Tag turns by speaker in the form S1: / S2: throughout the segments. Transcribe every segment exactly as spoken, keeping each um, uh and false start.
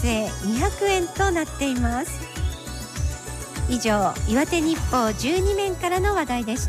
S1: 生にひゃくえんとなっています。以上、岩手日報じゅうにめんからの話題でした。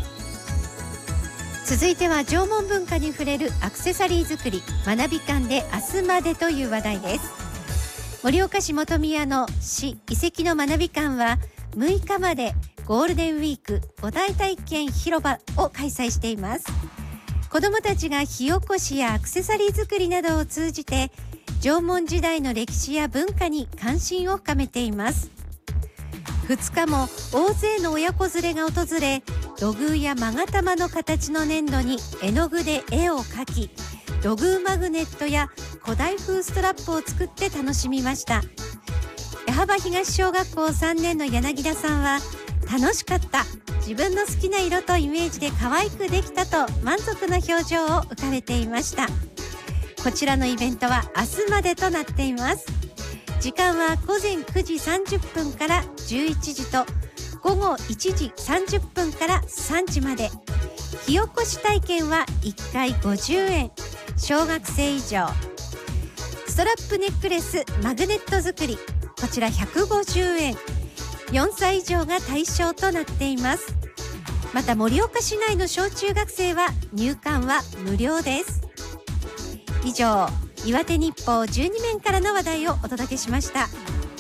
S1: 続いては縄文文化に触れるアクセサリー作り、学び館で明日までという話題です。盛岡市本宮の市遺跡の学び館はむいかまでゴールデンウィーク五大体験広場を開催しています。子どもたちが火起こしやアクセサリー作りなどを通じて縄文時代の歴史や文化に関心を深めています。ふつかも大勢の親子連れが訪れ、土偶や勾玉の形の粘土に絵の具で絵を描き、土偶マグネットや古代風ストラップを作って楽しみました。矢幅東小学校さんねんの柳田さんは、楽しかった、自分の好きな色とイメージで可愛くできたと満足な表情を浮かべていました。こちらのイベントは明日までとなっています。時間はごぜんくじさんじゅっぷんからじゅういちじとごごいちじさんじゅっぷんからさんじまで。火起こし体験はいっかいごじゅうえん、小学生以上。ストラップネックレスマグネット作り、こちらひゃくごじゅうえん、よんさい以上が対象となっています。また盛岡市内の小中学生は入館は無料です。以上、岩手日報じゅうにめんからの話題をお届けしました。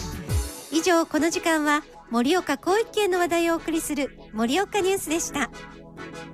S1: 以上、この時間は盛岡広域圏の話題をお送りする盛岡ニュースでした。